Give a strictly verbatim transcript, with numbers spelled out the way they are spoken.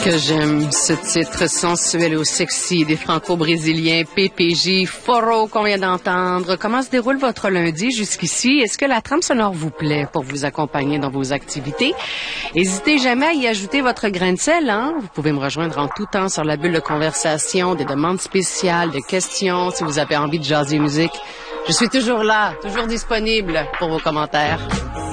Que j'aime ce titre sensuel ou sexy des franco-brésiliens P P J, Foro qu'on vient d'entendre. Comment se déroule votre lundi jusqu'ici? Est-ce que la trame sonore vous plaît pour vous accompagner dans vos activités? N'hésitez jamais à y ajouter votre grain de sel, hein? Vous pouvez me rejoindre en tout temps sur la bulle de conversation, des demandes spéciales, de questions, si vous avez envie de jaser musique. Je suis toujours là, toujours disponible pour vos commentaires.